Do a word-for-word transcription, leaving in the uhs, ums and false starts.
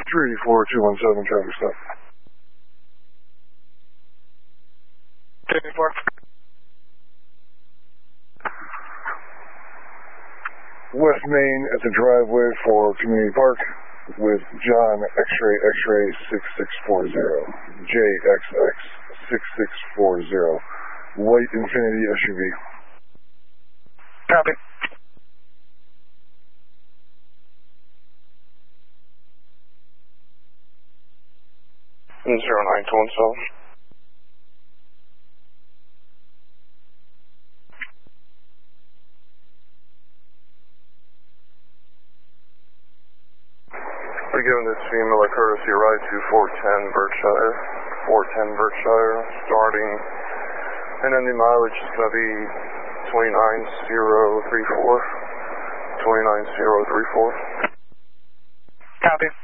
three four two one seven, traffic stop. ten four. West Main at the driveway for Community Park with John X-Ray X-Ray six six four zero. J X X six six four zero. White Infinity S U V. Copy. Zero nine two one seven. We're giving this female a courtesy ride to four ten Berkshire, four ten Berkshire, starting, and then the mileage is going to be twenty-nine zero three four, twenty-nine zero three four. Copy.